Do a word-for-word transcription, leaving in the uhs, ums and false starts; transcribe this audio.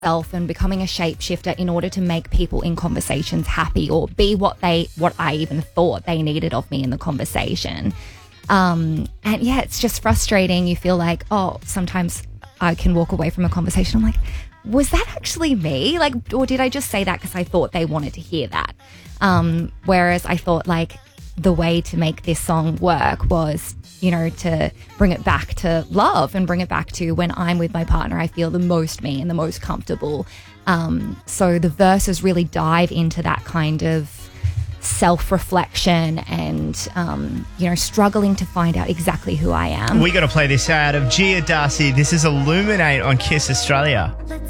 self and becoming a shapeshifter in order to make people in conversations happy or be what they what I even thought they needed of me in the conversation. Um, and yeah, it's just frustrating. You feel like, oh, sometimes I can walk away from a conversation. I'm like, was that actually me? Like, or did I just say that because I thought they wanted to hear that? Um, whereas I thought like the way to make this song work was, you know, to bring it back to love and bring it back to when I'm with my partner, I feel the most me and the most comfortable. Um, so the verses really dive into that kind of self-reflection and, um, you know, struggling to find out exactly who I am. We got to play this out of Gia Darcy. This is Illuminate on Kiss Australia.